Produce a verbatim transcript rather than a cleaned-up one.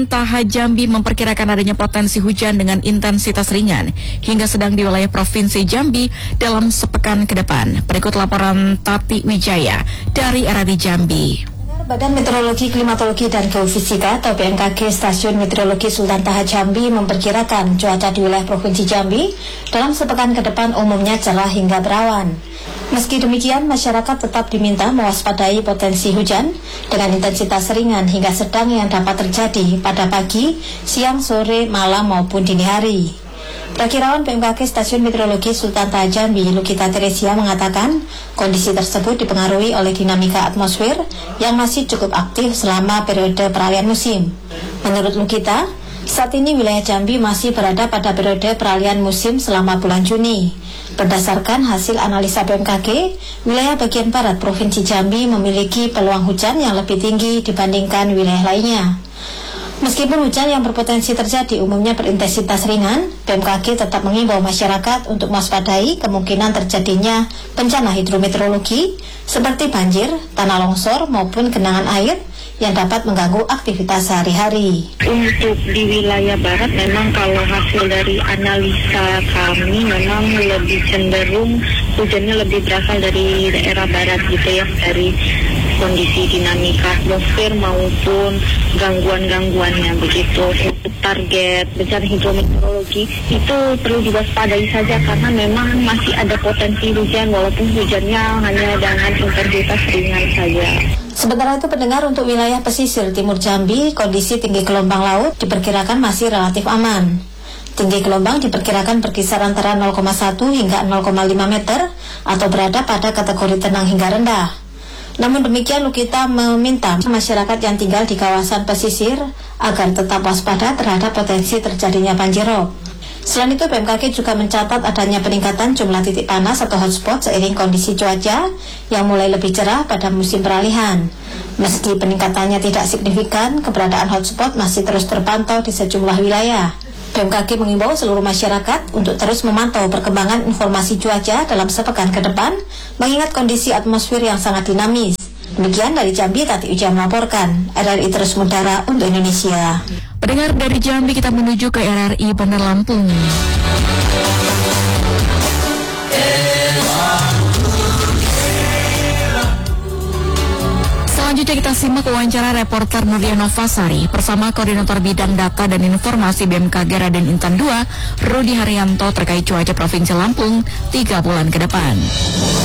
Sultan Taha Jambi memperkirakan adanya potensi hujan dengan intensitas ringan hingga sedang di wilayah Provinsi Jambi dalam sepekan ke depan. Berikut laporan Tati Wijaya dari R R I Jambi. Badan Meteorologi, Klimatologi, dan Geofisika atau B M K G Stasiun Meteorologi Sultan Taha Jambi memperkirakan cuaca di wilayah Provinsi Jambi dalam sepekan ke depan umumnya cerah hingga berawan. Meski demikian, masyarakat tetap diminta mewaspadai potensi hujan dengan intensitas ringan hingga sedang yang dapat terjadi pada pagi, siang, sore, malam maupun dini hari. Prakirawan B M K G Stasiun Meteorologi Sultan Taha Jambi, Lukita Teresia, mengatakan kondisi tersebut dipengaruhi oleh dinamika atmosfer yang masih cukup aktif selama periode peralihan musim. Menurut Lukita, saat ini wilayah Jambi masih berada pada periode peralihan musim selama bulan Juni. Berdasarkan hasil analisa B M K G, wilayah bagian barat Provinsi Jambi memiliki peluang hujan yang lebih tinggi dibandingkan wilayah lainnya. Meskipun hujan yang berpotensi terjadi umumnya berintensitas ringan, B M K G tetap mengimbau masyarakat untuk mewaspadai kemungkinan terjadinya bencana hidrometeorologi seperti banjir, tanah longsor maupun genangan air yang dapat mengganggu aktivitas sehari-hari. Untuk di wilayah barat memang kalau hasil dari analisa kami memang lebih cenderung hujannya lebih berasal dari daerah barat gitu ya, dari kondisi dinamika atmosfer maupun gangguan-gangguannya begitu. Untuk target bencana hidrometeorologi itu perlu diwaspadai saja karena memang masih ada potensi hujan walaupun hujannya hanya dengan intensitas ringan saja. Sementara itu, pendengar, untuk wilayah pesisir timur Jambi, kondisi tinggi gelombang laut diperkirakan masih relatif aman. Tinggi gelombang diperkirakan berkisar antara nol koma satu hingga nol koma lima meter atau berada pada kategori tenang hingga rendah. Namun demikian, Lukita meminta masyarakat yang tinggal di kawasan pesisir agar tetap waspada terhadap potensi terjadinya banjirop. Selain itu, B M K G juga mencatat adanya peningkatan jumlah titik panas atau hotspot seiring kondisi cuaca yang mulai lebih cerah pada musim peralihan. Meski peningkatannya tidak signifikan, keberadaan hotspot masih terus terpantau di sejumlah wilayah. B M K G mengimbau seluruh masyarakat untuk terus memantau perkembangan informasi cuaca dalam sepekan ke depan, mengingat kondisi atmosfer yang sangat dinamis. Demikian dari Jambi, Tati Wijaya melaporkan. R R I terus mengudara untuk Indonesia. Pendengar, dari Jambi kita menuju ke R R I Bandar Lampung. Selanjutnya kita simak wawancara reporter Nuria Novasari bersama Koordinator Bidang Data dan Informasi B M K G Raden Intan dua, Rudi Haryanto, terkait cuaca Provinsi Lampung tiga bulan ke depan.